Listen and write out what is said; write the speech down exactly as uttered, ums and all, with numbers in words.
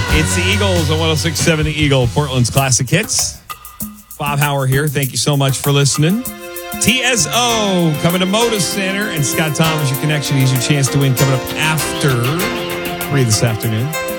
It's the Eagles on one oh six point seven The Eagle, Portland's classic hits. Bob Hauer here. Thank you so much for listening. T S O coming to Moda Center, and Scott Thomas, your connection. He's your chance to win coming up after three this afternoon.